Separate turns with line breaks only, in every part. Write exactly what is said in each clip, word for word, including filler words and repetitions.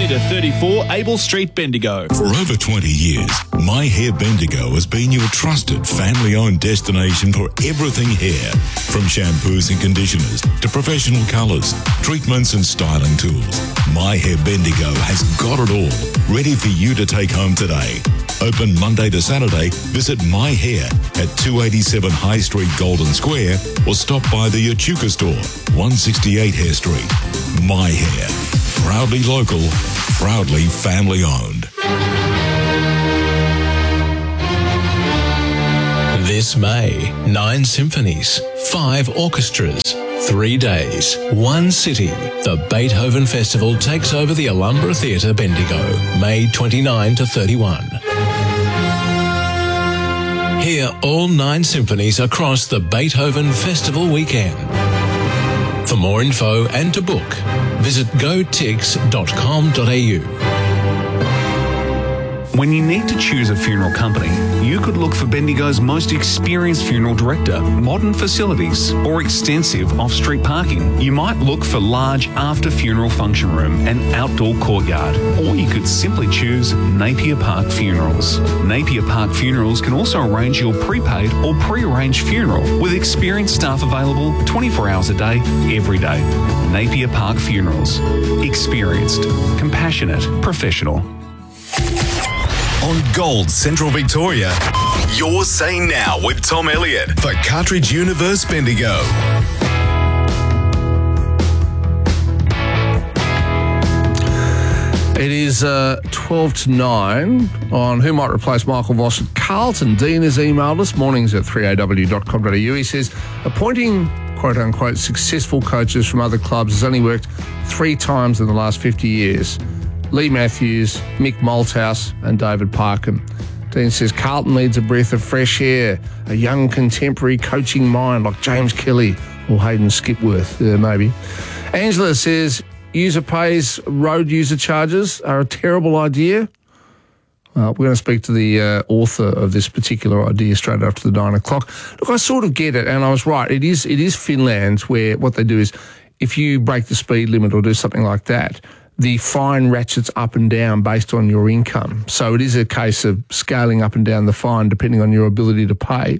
Metre thirty-four, Able Street, Bendigo.
For over twenty years, My Hair Bendigo has been your trusted family-owned destination for everything hair. From shampoos and conditioners to professional colours, treatments and styling tools, My Hair Bendigo has got it all, ready for you to take home today. Open Monday to Saturday. Visit My Hair at two eighty-seven High Street, Golden Square, or stop by the Echuca store, one sixty-eight Hare Street. My Hair. Proudly local, proudly family owned.
This May, nine symphonies, five orchestras, three days, one city. The Beethoven Festival takes over the Alumbra Theatre, Bendigo, May twenty-ninth to thirty-first. Hear all nine symphonies across the Beethoven Festival weekend. For more info and to book, visit go tix dot com dot a u.
When you need to choose a funeral company, you could look for Bendigo's most experienced funeral director, modern facilities, or extensive off-street parking. You might look for large after-funeral function room and outdoor courtyard, or you could simply choose Napier Park Funerals. Napier Park Funerals can also arrange your prepaid or pre-arranged funeral with experienced staff available twenty-four hours a day, every day. Napier Park Funerals. Experienced, compassionate, professional.
On Gold Central Victoria, you're saying now with Tom Elliott for Cartridge Universe Bendigo.
It is uh, twelve to nine on who might replace Michael Voss at Carlton. Dean has emailed us, mornings at three a w dot com dot a u. He says, appointing quote-unquote successful coaches from other clubs has only worked three times in the last fifty years. Lee Matthews, Mick Malthouse and David Parkin. Dean says Carlton needs a breath of fresh air, a young contemporary coaching mind like James Kelly or Hayden Skipworth, uh, maybe. Angela says user pays road user charges are a terrible idea. Uh, we're going to speak to the uh, author of this particular idea straight after the nine o'clock. Look, I sort of get it, and I was right. It is it is Finland where what they do is if you break the speed limit or do something like that, the fine ratchets up and down based on your income. So it is a case of scaling up and down the fine depending on your ability to pay.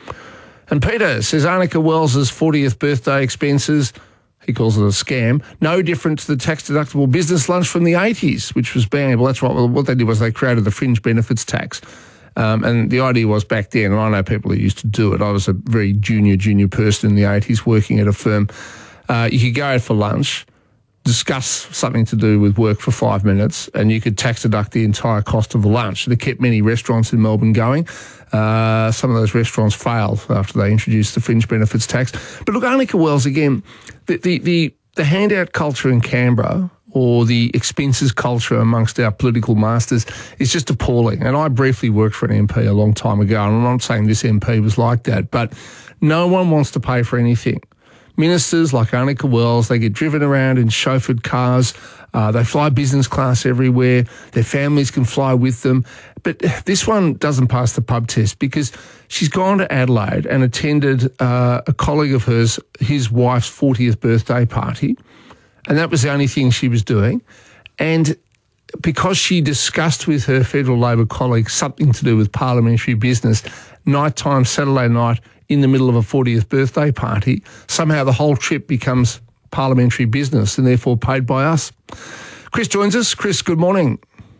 And Peter says Arnica Wells's fortieth birthday expenses, he calls it a scam, no different to the tax-deductible business lunch from the eighties, which was banned. Well, that's right. Well, what they did was they created the fringe benefits tax. Um, and the idea was back then, and I know people who used to do it. I was a very junior, junior person in the eighties working at a firm. Uh, you could go out for lunch, discuss something to do with work for five minutes, and you could tax deduct the entire cost of the lunch. It kept many restaurants in Melbourne going. Uh, some of those restaurants failed after they introduced the fringe benefits tax. But look, Arnica Wells, again, the, the, the, the handout culture in Canberra or the expenses culture amongst our political masters is just appalling. And I briefly worked for an M P a long time ago, and I'm not saying this M P was like that, but no one wants to pay for anything. Ministers like Arnica Wells, they get driven around in chauffeured cars. Uh, they fly business class everywhere. Their families can fly with them. But this one doesn't pass the pub test because she's gone to Adelaide and attended uh, a colleague of hers, his wife's fortieth birthday party. And that was the only thing she was doing. And because she discussed with her federal Labor colleague something to do with parliamentary business, nighttime, Saturday night, in the middle of a fortieth birthday party, somehow the whole trip becomes parliamentary business and therefore paid by us. Chris joins us. Chris, good morning.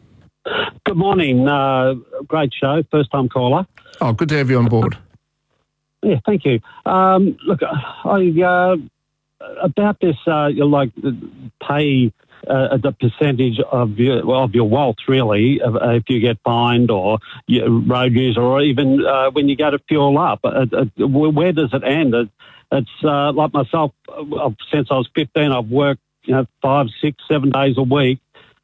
Good morning. Uh, great show. First time caller.
Oh, good to have you on board.
Yeah, thank you. Um, look, I uh, about this, uh, you like pay uh, the percentage of your well, of your wealth, really, uh, if you get fined or you, road use, or even uh, when you go to fuel up. Uh, uh, where does it end? It, it's uh, like myself. Uh, since I was fifteen, I've worked you know five, six, seven days a week.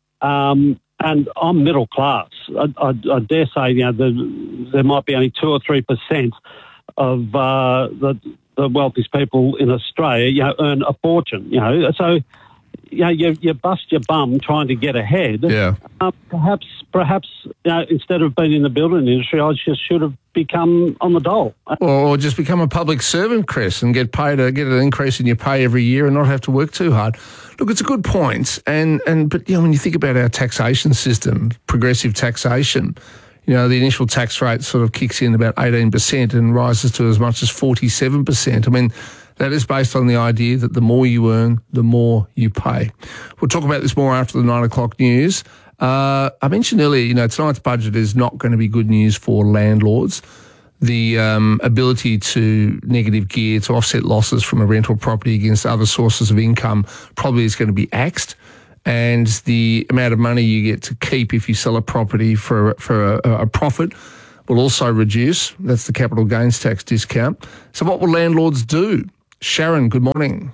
Um, And I'm middle class. I, I, I dare say, you know, the, there might be only two or three percent of uh, the, the wealthiest people in Australia, you know, earn a fortune. You know, so you know, you, you bust your bum trying to get ahead.
Yeah.
Uh, perhaps, perhaps, you know, instead of being in the building industry, I just should have become on the dole.
Or, or just become a public servant, Chris, and get paid a, get an increase in your pay every year and not have to work too hard. Look, it's a good point. And, and but, you know, when you think about our taxation system, progressive taxation, you know, the initial tax rate sort of kicks in about eighteen percent and rises to as much as forty-seven percent. I mean, that is based on the idea that the more you earn, the more you pay. We'll talk about this more after the nine o'clock news. Uh, I mentioned earlier, you know, tonight's budget is not going to be good news for landlords. The um, ability to negative gear, to offset losses from a rental property against other sources of income probably is going to be axed. And the amount of money you get to keep if you sell a property for, for a, a profit will also reduce. That's the capital gains tax discount. So what will landlords do? Sharon, good morning.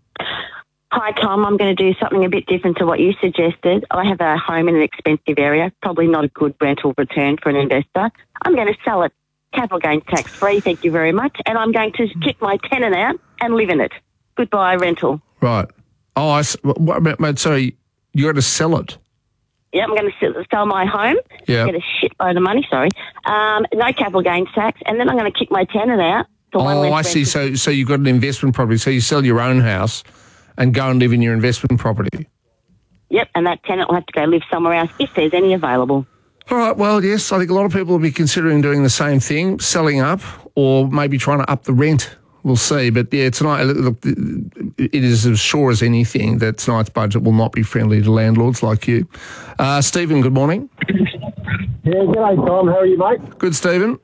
Hi, Tom. I'm going to do something a bit different to what you suggested. I have a home in an expensive area, probably not a good rental return for an investor. I'm going to sell it capital gains tax free, thank you very much, and I'm going to kick my tenant out and live in it. Goodbye, rental.
Right. Oh, I, what, mate, sorry, you got to sell it.
Yeah, I'm going to sell my home,
yeah.
Get a shitload of money, sorry. Um, no capital gains tax, and then I'm going to kick my tenant out.
Oh, I see. So, so you've got an investment property. So you sell your own house and go and live in your investment property.
Yep, and that tenant will have to go live somewhere else if there's any available.
All right, well, yes, I think a lot of people will be considering doing the same thing, selling up or maybe trying to up the rent. We'll see. But, yeah, tonight, look, it is as sure as anything that tonight's budget will not be friendly to landlords like you. Uh, Stephen, good morning.
Yeah, g'day, Tom. How are you, mate?
Good, Stephen.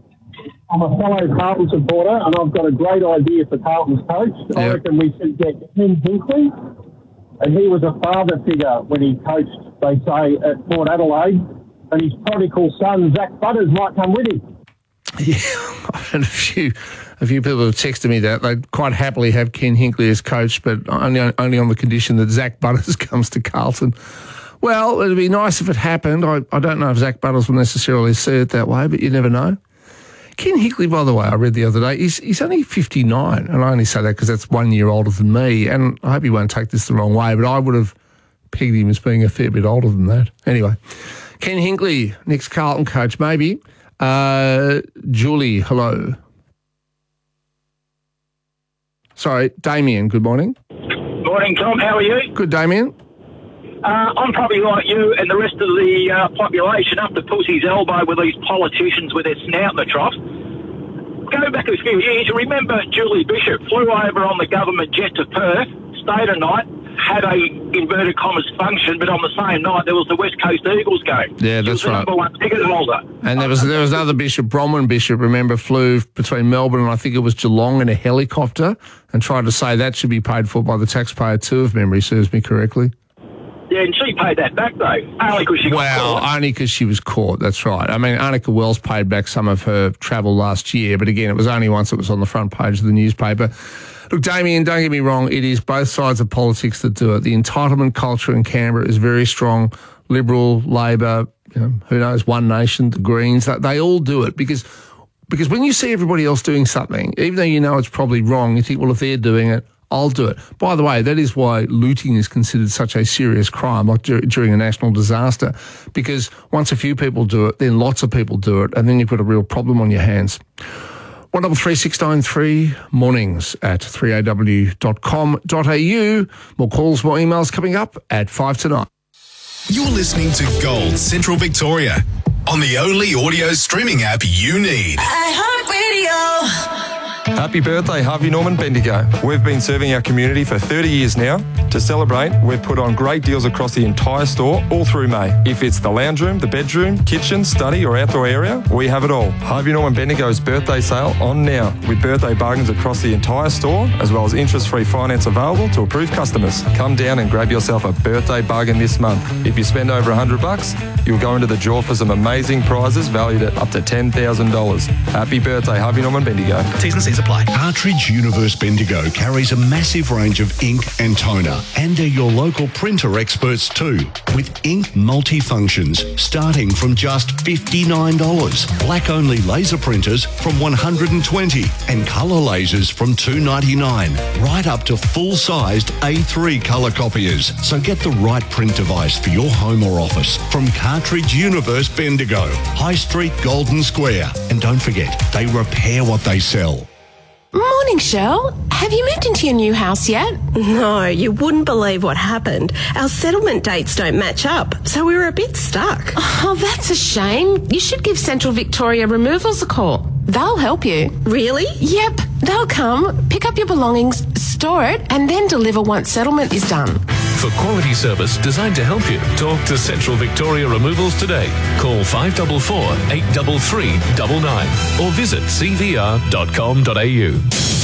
I'm a fellow Carlton supporter, and I've got a great idea for Carlton's coach.
Yep.
I reckon we should get Ken Hinkley, and he was a father figure when he coached, they say, at Port Adelaide, and his prodigal son, Zach Butters, might come with him.
Yeah, I've had a few, a few people have texted me that they'd quite happily have Ken Hinkley as coach, but only, only on the condition that Zach Butters comes to Carlton. Well, it'd be nice if it happened. I, I don't know if Zach Butters will necessarily see it that way, but you never know. Ken Hinkley, by the way, I read the other day, he's, he's only fifty-nine, and I only say that because that's one year older than me, and I hope he won't take this the wrong way, but I would have pegged him as being a fair bit older than that. Anyway, Ken Hinkley, next Carlton coach, maybe. Uh, Julie, hello. Sorry, Damien, good morning.
Morning, Tom. How are you?
Good, Damien.
Uh, I'm probably like you and the rest of the uh, population up to pussy's elbow with these politicians with their snout in the trough. Going back a few years, you remember Julie Bishop flew over on the government jet to Perth, stayed a night, had a inverted commas function, but on the same night there was the West Coast Eagles game.
Yeah, that's
she was the
right.
number one ticket holder.
And there was there was another Bishop, Bronwyn Bishop, remember, flew between Melbourne and I think it was Geelong in a helicopter and tried to say that should be paid for by the taxpayer too, if memory serves me correctly.
Yeah, and she paid that back, though, only because she got
Well,
caught.
only because she was caught, that's right. I mean, Annika Wells paid back some of her travel last year, but again, it was only once it was on the front page of the newspaper. Look, Damien, don't get me wrong, it is both sides of politics that do it. The entitlement culture in Canberra is very strong. Liberal, Labor, you know, who knows, One Nation, the Greens, they, they all do it because because when you see everybody else doing something, even though you know it's probably wrong, you think, well, if they're doing it, I'll do it. By the way, that is why looting is considered such a serious crime, like dur- during a national disaster, because once a few people do it, then lots of people do it, and then you've got a real problem on your hands. one double three six nine three, mornings at three a w dot com dot a u. More calls, more emails coming up at five to nine.
You're listening to Gold Central Victoria on the only audio streaming app you need.
iHeartRadio. Happy birthday, Harvey Norman Bendigo. We've been serving our community for thirty years now. To celebrate, we've put on great deals across the entire store all through May. If it's the lounge room, the bedroom, kitchen, study or outdoor area, we have it all. Harvey Norman Bendigo's birthday sale on now with birthday bargains across the entire store as well as interest-free finance available to approved customers. Come down and grab yourself a birthday bargain this month. If you spend over one hundred bucks, you'll go into the draw for some amazing prizes valued at up to ten thousand dollars. Happy birthday, Harvey Norman Bendigo.
T's and C's apply. Cartridge Universe Bendigo carries a massive range of ink and toner, and they're your local printer experts too, with ink multifunctions starting from just fifty-nine dollars. Black-only laser printers from one hundred twenty dollars and colour lasers from two dollars ninety-nine, right up to full-sized A three colour copiers. So get the right print device for your home or office from Cartridge Universe Bendigo, High Street, Golden Square. And don't forget, they repair what they sell.
Morning, Shell. Have you moved into your new house yet?
No, you wouldn't believe what happened. Our settlement dates don't match up, so we were a bit stuck.
Oh, that's a shame. You should give Central Victoria Removals a call. They'll help you.
Really?
Yep. They'll come, pick up your belongings, store it, and then deliver once settlement is done.
For quality service designed to help you, talk to Central Victoria Removals today. Call five four four, eight three three nine nine or visit c v r dot com dot a u.